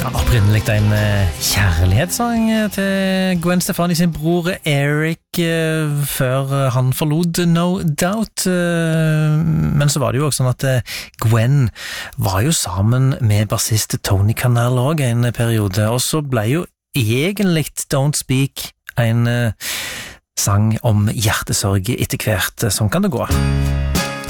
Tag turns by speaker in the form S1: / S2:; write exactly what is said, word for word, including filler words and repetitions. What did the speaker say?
S1: Opprinnelig en uh, kjærlighetssang til Gwen Stefani sin bror Eric uh, før uh, han forlot No Doubt. Uh, men så var det jo også sånn at uh, Gwen var jo sammen med bassist Tony Canal også en periode, og så ble jo egentlig Don't Speak en uh, sang om hjertesorg etter hvert. Sånn kan det gå.